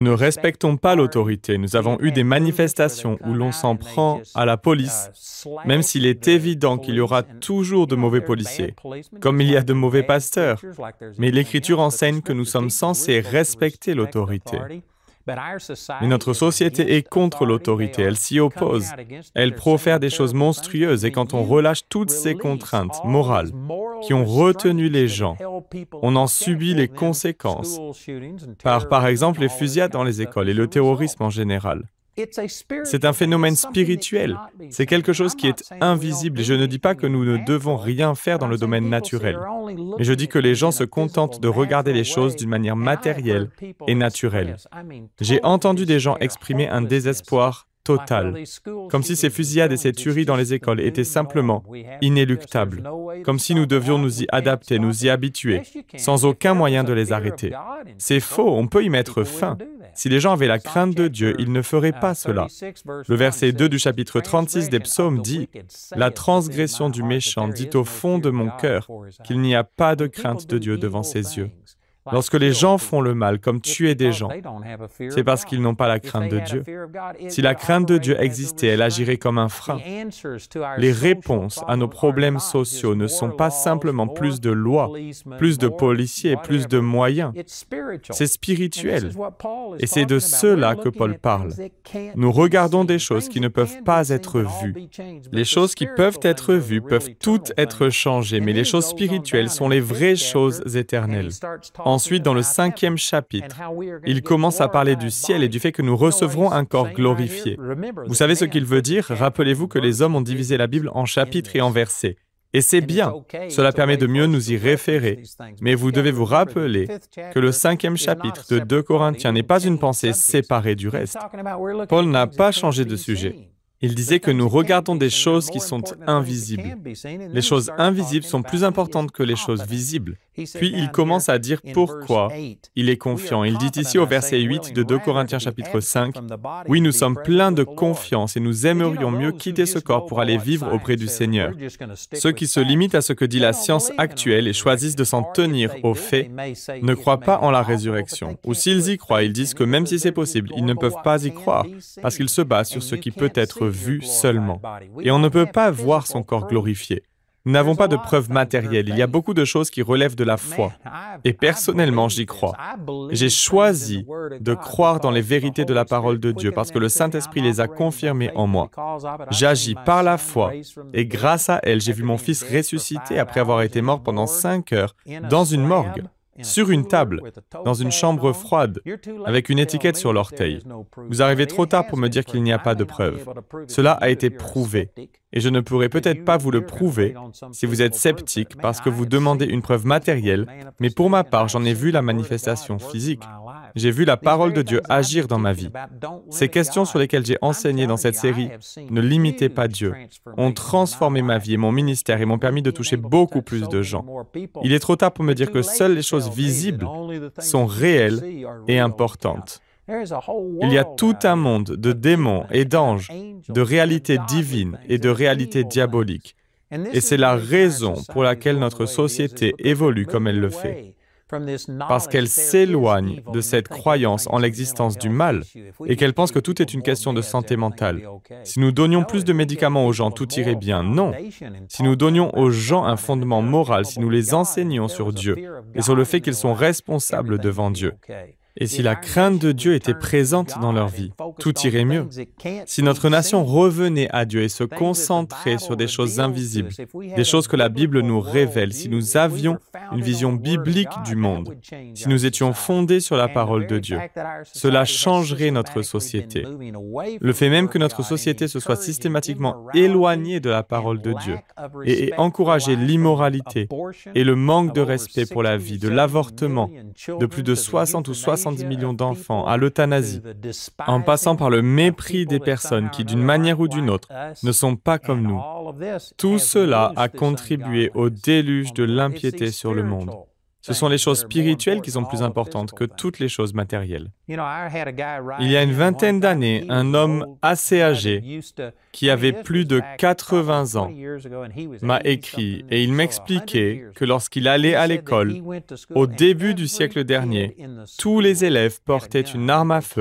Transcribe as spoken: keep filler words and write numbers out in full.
Nous ne respectons pas l'autorité. Nous avons eu des manifestations où l'on s'en prend à la police, même s'il est évident qu'il y aura toujours de mauvais policiers, comme il y a de mauvais pasteurs. Mais l'Écriture enseigne que nous sommes censés respecter l'autorité. Mais notre société est contre l'autorité, elle s'y oppose. Elle profère des choses monstrueuses et quand on relâche toutes ces contraintes morales qui ont retenu les gens, on en subit les conséquences par, par exemple, les fusillades dans les écoles et le terrorisme en général. C'est un phénomène spirituel, c'est quelque chose qui est invisible et je ne dis pas que nous ne devons rien faire dans le domaine naturel, mais je dis que les gens se contentent de regarder les choses d'une manière matérielle et naturelle. J'ai entendu des gens exprimer un désespoir total, comme si ces fusillades et ces tueries dans les écoles étaient simplement inéluctables, comme si nous devions nous y adapter, nous y habituer, sans aucun moyen de les arrêter. C'est faux, on peut y mettre fin. Si les gens avaient la crainte de Dieu, ils ne feraient pas cela. Le verset deux du chapitre trente-six des Psaumes dit « La transgression du méchant dit au fond de mon cœur qu'il n'y a pas de crainte de Dieu devant ses yeux. » Lorsque les gens font le mal, comme tuer des gens, c'est parce qu'ils n'ont pas la crainte de Dieu. Si la crainte de Dieu existait, elle agirait comme un frein. Les réponses à nos problèmes sociaux ne sont pas simplement plus de lois, plus de policiers, plus de moyens. C'est spirituel. Et c'est de cela que Paul parle. Nous regardons des choses qui ne peuvent pas être vues. Les choses qui peuvent être vues peuvent toutes être changées, mais les choses spirituelles sont les vraies choses éternelles. Ensuite, dans le cinquième chapitre, il commence à parler du ciel et du fait que nous recevrons un corps glorifié. Vous savez ce qu'il veut dire? Rappelez-vous que les hommes ont divisé la Bible en chapitres et en versets. Et c'est bien, cela permet de mieux nous y référer. Mais vous devez vous rappeler que le cinquième chapitre de deux Corinthiens n'est pas une pensée séparée du reste. Paul n'a pas changé de sujet. Il disait que nous regardons des choses qui sont invisibles. Les choses invisibles sont plus importantes que les choses visibles. Puis il commence à dire pourquoi il est confiant. Il dit ici au verset huit de deux Corinthiens chapitre cinq, « Oui, nous sommes pleins de confiance et nous aimerions mieux quitter ce corps pour aller vivre auprès du Seigneur. » Ceux qui se limitent à ce que dit la science actuelle et choisissent de s'en tenir aux faits ne croient pas en la résurrection. Ou s'ils y croient, ils disent que même si c'est possible, ils ne peuvent pas y croire parce qu'ils se basent sur ce qui peut être vu seulement. Et on ne peut pas voir son corps glorifié. Nous n'avons pas de preuves matérielles. Il y a beaucoup de choses qui relèvent de la foi. Et personnellement, j'y crois. J'ai choisi de croire dans les vérités de la parole de Dieu parce que le Saint-Esprit les a confirmées en moi. J'agis par la foi et grâce à elle, j'ai vu mon fils ressusciter après avoir été mort pendant cinq heures dans une morgue, sur une table, dans une chambre froide, avec une étiquette sur l'orteil. Vous arrivez trop tard pour me dire qu'il n'y a pas de preuves. Cela a été prouvé. Et je ne pourrai peut-être pas vous le prouver si vous êtes sceptique parce que vous demandez une preuve matérielle, mais pour ma part, j'en ai vu la manifestation physique. J'ai vu la parole de Dieu agir dans ma vie. Ces questions sur lesquelles j'ai enseigné dans cette série, ne limitez pas Dieu, ont transformé ma vie et mon ministère et m'ont permis de toucher beaucoup plus de gens. Il est trop tard pour me dire que seules les choses visibles sont réelles et importantes. Il y a tout un monde de démons et d'anges, de réalités divines et de réalités diaboliques. Et c'est la raison pour laquelle notre société évolue comme elle le fait. Parce qu'elle s'éloigne de cette croyance en l'existence du mal et qu'elle pense que tout est une question de santé mentale. Si nous donnions plus de médicaments aux gens, tout irait bien. Non. Si nous donnions aux gens un fondement moral, si nous les enseignions sur Dieu et sur le fait qu'ils sont responsables devant Dieu, et si la crainte de Dieu était présente dans leur vie, tout irait mieux. Si notre nation revenait à Dieu et se concentrait sur des choses invisibles, des choses que la Bible nous révèle, si nous avions une vision biblique du monde, si nous étions fondés sur la parole de Dieu, cela changerait notre société. Le fait même que notre société se soit systématiquement éloignée de la parole de Dieu et ait encouragé l'immoralité et le manque de respect pour la vie, de l'avortement, de plus de soixante ou soixante-dix millions d'enfants, à l'euthanasie, en passant par le mépris des personnes qui, d'une manière ou d'une autre, ne sont pas comme nous. Tout cela a contribué au déluge de l'impiété sur le monde. Ce sont les choses spirituelles qui sont plus importantes que toutes les choses matérielles. Il y a une vingtaine d'années, un homme assez âgé, qui avait plus de quatre-vingts ans, m'a écrit et il m'expliquait que lorsqu'il allait à l'école, au début du siècle dernier, tous les élèves portaient une arme à feu